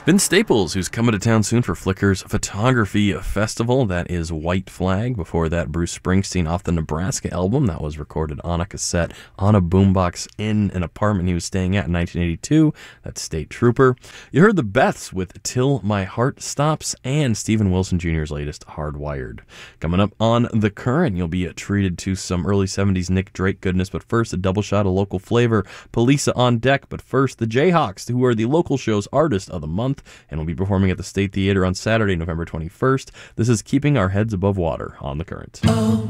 Vince Staples, who's coming to town soon for Flickr's Photography Festival. That is White Flag. Before that, Bruce Springsteen off the Nebraska album. That was recorded on a cassette on a boombox in an apartment he was staying at in 1982. That's State Trooper. You heard the Beths with Till My Heart Stops and Steven Wilson Jr.'s latest Hardwired. Coming up on The Current, you'll be treated to some early 70s Nick Drake goodness, but first a double shot of local flavor. Polisa on deck, but first the Jayhawks, who are the local show's artist of the month and will be performing at the State Theater on Saturday, November 21st. This is Keeping Our Heads Above Water on The Current.